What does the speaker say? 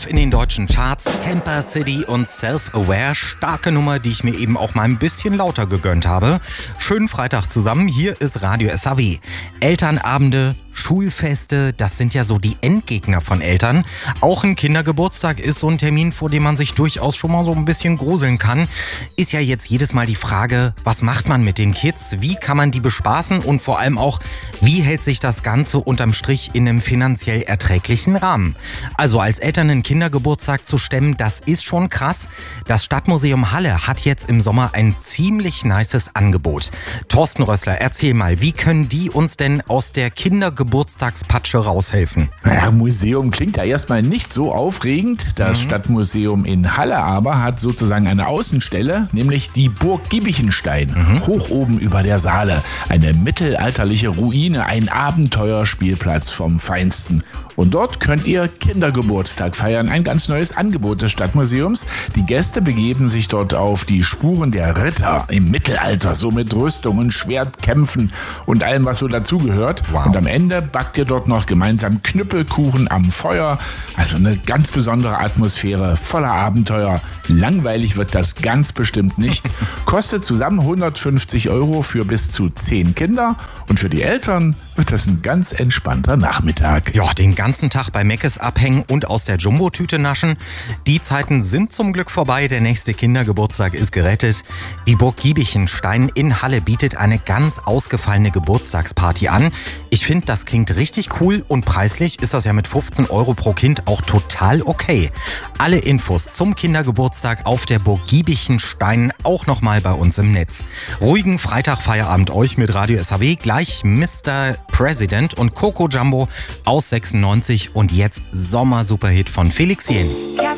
In den deutschen Charts Temper City und Self-Aware. Starke Nummer, die ich mir eben auch mal ein bisschen lauter gegönnt habe. Schönen Freitag zusammen, hier ist Radio SAW. Elternabende, Schulfeste, das sind ja so die Endgegner von Eltern. Auch ein Kindergeburtstag ist so ein Termin, vor dem man sich durchaus schon mal so ein bisschen gruseln kann. Ist ja jetzt jedes Mal die Frage, was macht man mit den Kids? Wie kann man die bespaßen? Und vor allem auch, wie hält sich das Ganze unterm Strich in einem finanziell erträglichen Rahmen? Also als Eltern einen Kindergeburtstag zu stemmen, das ist schon krass. Das Stadtmuseum Halle hat jetzt im Sommer ein ziemlich nices Angebot. Thorsten Rössler, erzähl mal, wie können die uns denn aus der Kindergeburtstagspatsche raushelfen? Naja, Museum klingt ja erstmal nicht so aufregend. Das Stadtmuseum in Halle aber hat sozusagen eine Außenstelle, nämlich die Burg Giebichenstein, hoch oben über der Saale. Eine mittelalterliche Ruine, ein Abenteuerspielplatz vom Feinsten. Und dort könnt ihr Kindergeburtstag feiern, ein ganz neues Angebot des Stadtmuseums. Die Gäste begeben sich dort auf die Spuren der Ritter im Mittelalter, so mit Rüstungen, Schwertkämpfen und allem, was so dazugehört. Wow. Und am Ende backt ihr dort noch gemeinsam Knüppelkuchen am Feuer. Also eine ganz besondere Atmosphäre, voller Abenteuer. Langweilig wird das ganz bestimmt nicht. Kostet zusammen 150 € für bis zu 10 Kinder. Und für die Eltern wird das ein ganz entspannter Nachmittag. Ja, den ganzen Tag bei Meckes abhängen und aus der Jumbo-Tüte naschen. Die Zeiten sind zum Glück vorbei. Der nächste Kindergeburtstag ist gerettet. Die Burg Giebichenstein in Halle bietet eine ganz ausgefallene Geburtstagsparty an. Ich finde, das klingt richtig cool und preislich ist das ja mit 15 € pro Kind auch total okay. Alle Infos zum Kindergeburtstag auf der Burg Giebichenstein auch nochmal bei uns im Netz. Ruhigen Freitagfeierabend euch mit Radio SAW. Gleich Mr. President und Coco Jumbo aus 96 und jetzt Sommer-Superhit von Felix Jähn.